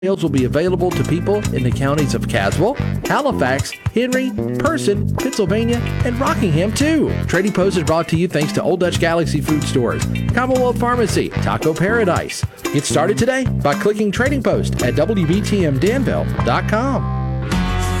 meals will be available to people in the counties of Caswell, Halifax, Henry, Person, Pennsylvania, and Rockingham, too. Trading Post is brought to you thanks to Old Dutch Galaxy Food Stores, Commonwealth Pharmacy, Taco Paradise. Get started today by clicking Trading Post at WBTMDanville.com.